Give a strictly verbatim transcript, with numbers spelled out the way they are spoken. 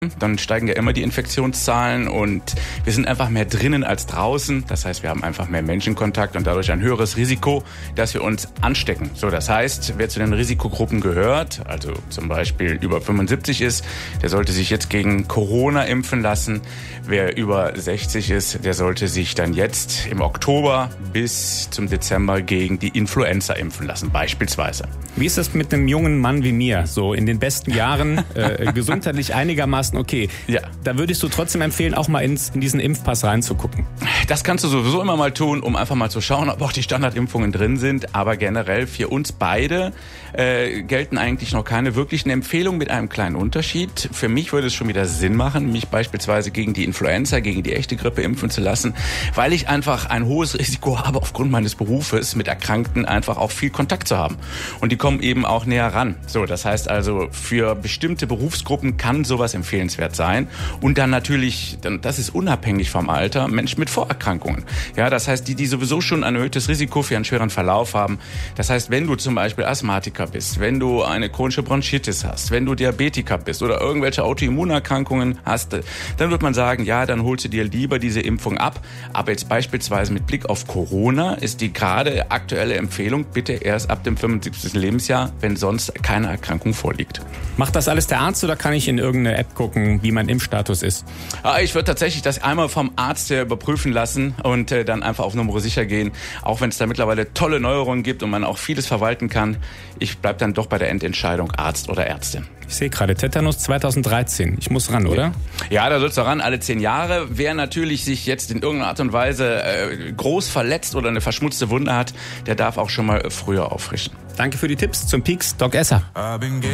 Dann steigen ja immer die Infektionszahlen und wir sind einfach mehr drinnen als draußen. Das heißt, wir haben einfach mehr Menschenkontakt und dadurch ein höheres Risiko, dass wir uns anstecken. So, das heißt, wer zu den Risikogruppen gehört, also zum Beispiel über fünfundsiebzig ist, der sollte sich jetzt gegen Corona impfen lassen. Wer über sechzig ist, der sollte sich dann jetzt im Oktober bis zum Dezember gegen die Influenza impfen lassen, beispielsweise. Wie ist das mit einem jungen Mann wie mir, so in den besten Jahren, äh, gesundheitlich einigermaßen okay? Ja. Da würdest du trotzdem empfehlen, auch mal ins, in diesen Impfpass reinzugucken? Das kannst du sowieso immer mal tun, um einfach mal zu schauen, ob auch die Standardimpfungen drin sind. Aber generell für uns beide äh, gelten eigentlich noch keine wirklichen Empfehlungen mit einem kleinen Unterschied. Für mich würde es schon wieder Sinn machen, mich beispielsweise gegen die Influenza, gegen die echte Grippe impfen zu lassen, weil ich einfach ein hohes Risiko habe, aufgrund meines Berufes mit Erkrankten einfach auch viel Kontakt zu haben. Und die kommen eben auch näher ran. So, das heißt also, für bestimmte Berufsgruppen kann sowas empfehlenswert sein. Und dann natürlich, das ist unabhängig vom Alter, Menschen mit Vorerkrankungen. Ja, das heißt, die, die sowieso schon ein erhöhtes Risiko für einen schweren Verlauf haben. Das heißt, wenn du zum Beispiel Asthmatiker bist, wenn du eine chronische Bronchitis hast, wenn du Diabetiker bist oder irgendwelche Autoimmunerkrankungen hast, dann wird man sagen, ja, dann holst du dir lieber diese Impfung ab. Aber jetzt beispielsweise mit Blick auf Corona ist die gerade aktuelle Empfehlung, bitte erst ab dem fünfundsiebzigsten Lebensjahr, wenn sonst keine Erkrankung vorliegt. Macht das alles der Arzt oder kann ich in irgendeine App gucken, wie mein Impfstatus ist? Ich würde tatsächlich das einmal vom Arzt überprüfen lassen und dann einfach auf Nummer sicher gehen. Auch wenn es da mittlerweile tolle Neuerungen gibt und man auch vieles verwalten kann. Ich bleibe dann doch bei der Endentscheidung Arzt oder Ärztin. Ich sehe gerade, Tetanus zweitausenddreizehn. Ich muss ran, oder? Ja, da sollst du ran, alle zehn Jahre. Wer natürlich sich jetzt in irgendeiner Art und Weise äh, groß verletzt oder eine verschmutzte Wunde hat, der darf auch schon mal früher auffrischen. Danke für die Tipps zum Pieks, Doc Esser.